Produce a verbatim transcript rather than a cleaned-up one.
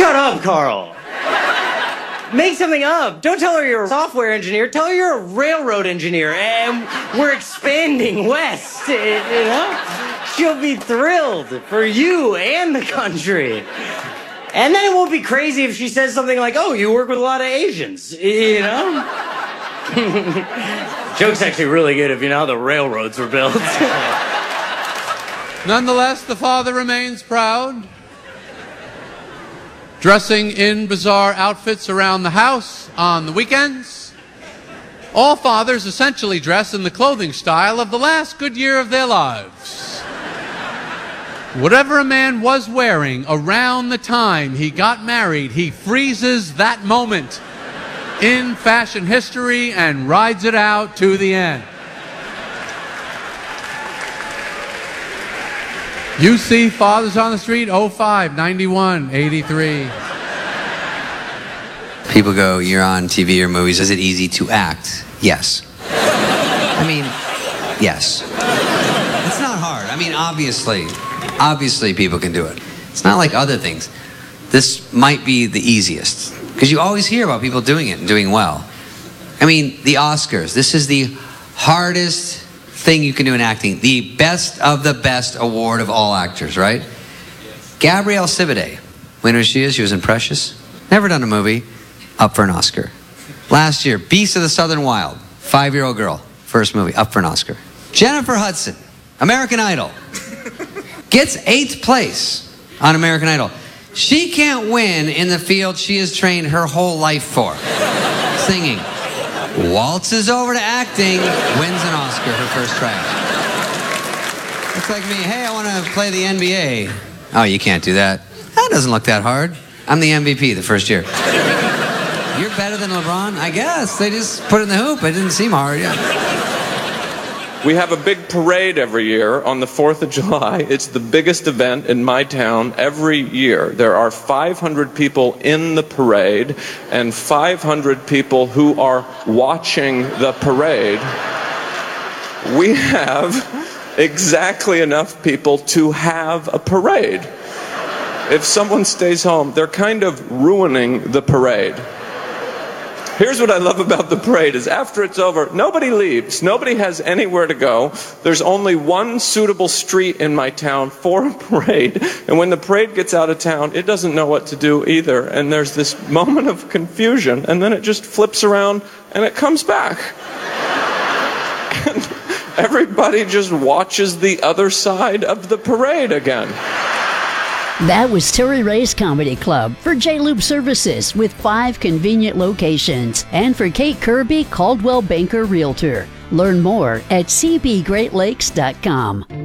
Shut up, Carl. Make something up. Don't tell her you're a software engineer. Tell her you're a railroad engineer, and we're expanding west, you know? She'll be thrilled for you and the country. And then it won't be crazy if she says something like, oh, you work with a lot of Asians, you know? Joke's actually really good if you know how the railroads were built. Nonetheless, the father remains proud, dressing in bizarre outfits around the house on the weekends. All fathers essentially dress in the clothing style of the last good year of their lives. Whatever a man was wearing around the time he got married, he freezes that moment in fashion history and rides it out to the end. You see fathers on the street, oh five, ninety-one, eighty-three. People go, you're on T V or movies, is it easy to act? Yes. I mean, yes. It's not hard. I mean, obviously, obviously people can do it. It's not like other things. This might be the easiest, because you always hear about people doing it and doing well. I mean, the Oscars, this is the hardest thing you can do in acting. The best of the best award of all actors, right? Gabrielle Sidibe, winner she is, she was in Precious. Never done a movie, up for an Oscar. Last year, Beast of the Southern Wild, five-year-old girl, first movie, up for an Oscar. Jennifer Hudson, American Idol, gets eighth place on American Idol. She can't win in the field she has trained her whole life for, singing. Waltzes over to acting, wins an Oscar her first tryout. Looks like me, hey, I want to play the N B A. Oh, you can't do that. That doesn't look that hard. I'm the M V P the first year. You're better than LeBron? I guess. They just put it in the hoop. It didn't seem hard, yeah. We have a big parade every year on the fourth of July. It's the biggest event in my town every year. There are five hundred people in the parade and five hundred people who are watching the parade. We have exactly enough people to have a parade. If someone stays home, they're kind of ruining the parade. Here's what I love about the parade is after it's over, nobody leaves. Nobody has anywhere to go. There's only one suitable street in my town for a parade. And when the parade gets out of town, it doesn't know what to do either. And there's this moment of confusion, and then it just flips around and it comes back. And everybody just watches the other side of the parade again. That was Terry Ray's Comedy Club for J-Loop Services with five convenient locations. And for Kate Kirby, Caldwell Banker Realtor. Learn more at c b great lakes dot com.